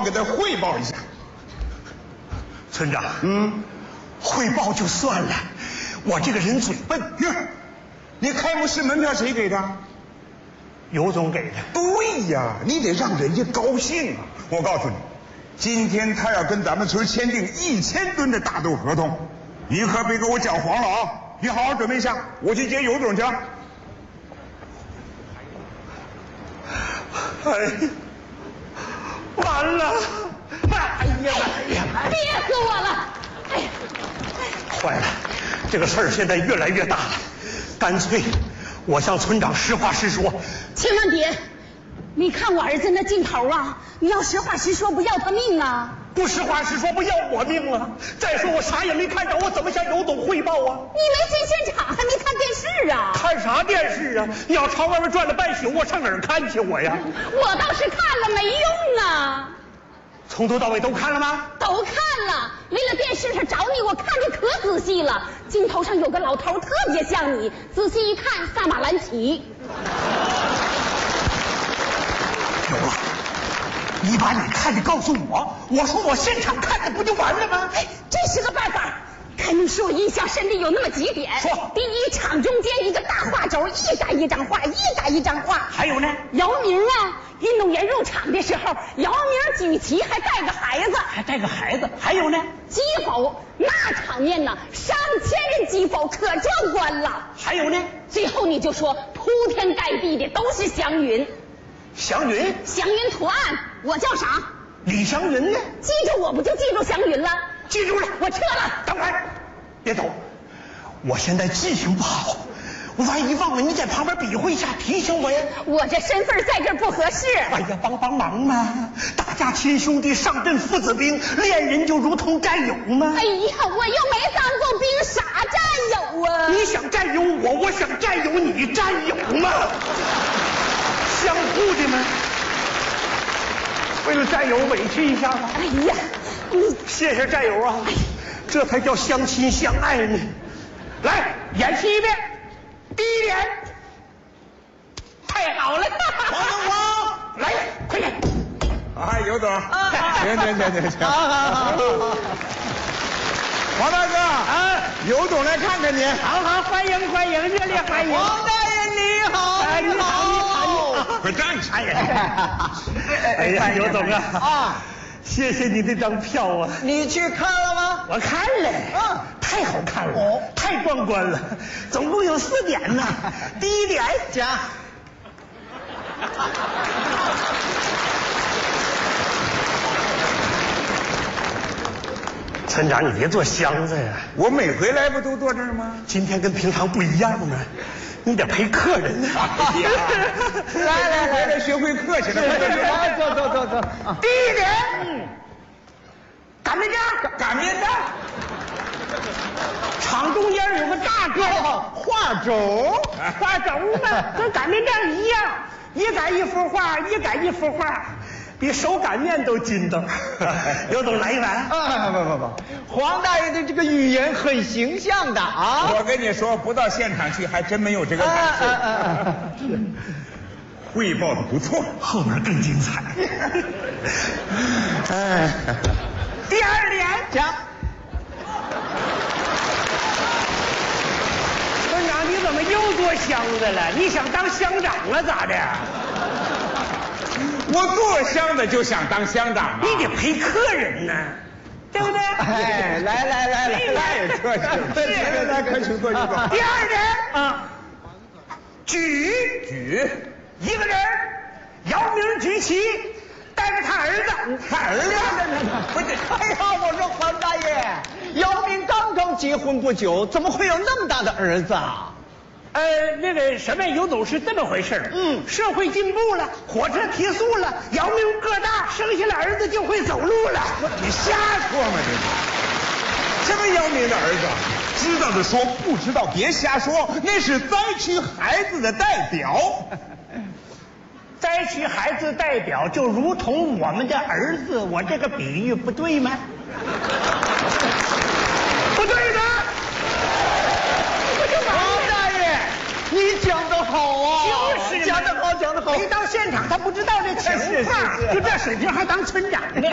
给他汇报一下。 村长，汇报就算了，我这个人嘴笨。 你开幕式门票谁给的？ 尤总给的。 对呀，你得让人家高兴啊！我告诉你，今天他要跟咱们村签订1000吨的大豆合同，你可别给我搅黄了啊！你好好准备一下，我去接尤总去了。 哎，完了！哎呀！ 憋死我了！哎呀， 坏了，这个事儿现在越来越大了，干脆我向村长实话实说。 千万别！你看我儿子那劲头啊，你要实话实说，不要他命啊！ 不实话实说，不要我命了。再说我啥也没看着，我怎么向尤总汇报啊？ 你没进现场，还没看电视啊？ 看啥电视啊？你要朝外面转了半宿，我上哪儿看去我呀？ 我倒是看了，没用啊！ 从头到尾都看了吗？ 都看了，为了电视上找你，我看的可仔细了。镜头上有个老头特别像你，仔细一看，萨马兰奇。 有啊，你把你看的告诉我，我说我现场看的不就完了吗？ 哎，这是个办法。肯定是我印象深的有那么几点。 说， 第一，场中间一个大画轴，一改一张画，一改一张画。 还有呢， 姚明啊，运动员入场的时候，姚明举旗还带个孩子， 还有呢， 击否那场面呢，上千人击否，可壮观了。 还有呢， 最后你就说铺天盖地的都是祥云， 祥云图案，我叫啥？ 李祥云呢？ 记住我不就记住祥云了？ 记住了， 我撤了。 等会儿，别走，我现在记性不好，万一忘了，你在旁边比划一下，提醒我呀。 我这身份在这儿不合适。 哎呀，帮忙嘛！大家亲兄弟，上阵父子兵，恋人就如同战友嘛。 哎呀，我又没当过兵，啥战友啊？ 你想占有我，我想占有你，战友嘛，相互的嘛。为了战友委屈一下吧。 哎呀， 谢谢战友啊，这才叫相亲相爱呢。来，演习一遍。第一点，太好了！ 黄， 来，快点！ 哎，尤总，行， 好。 黄大哥啊， 尤总来看看你。 好，欢迎，热烈欢迎！王大爷你好， 你好， 快站起！ 哎呀，尤总啊，谢谢你这张票啊！ 你去看了吗？ 我看了，太好看了，太壮观了，总共有4点呢。第一点， 讲。 村长，你别坐箱子呀！ 我每回来不都坐这儿吗？ 今天跟平常不一样啊，你得陪客人呢。 来，学会客气了，快坐。 第一点，擀面杖，场中间有个大个画轴嘛，跟擀面杖一样，一擀一幅画，比手擀面都筋道。尤总来一碗。 不，黄大爷的这个语言很形象的啊。 我跟你说，不到现场去还真没有这个感受。汇报的不错， 后面更精彩。第二点， 讲。 村长，你怎么又坐箱子了？你想当乡长了咋的？ 我坐箱子就想当乡长啊！ 你得陪客人呢，对不对？ 哎，来， 客气，来，客气坐。 第二点举一个人，姚明举旗，带着他儿子。 不是，哎呀，我说黄大爷，姚明刚结婚不久，怎么会有那么大的儿子啊？ 那个什么，尤总是这么回事。社会进步了，火车提速了，姚明个大，生下了儿子就会走路了。 你瞎说嘛这是？什么姚明的儿子？知道的说，不知道别瞎说，那是灾区孩子的代表。 灾区孩子代表就如同我们的儿子，我这个比喻不对吗？不对的。 你讲得好啊！ 就是讲得好。 没到现场他不知道这情况，就这水平还当村长呢。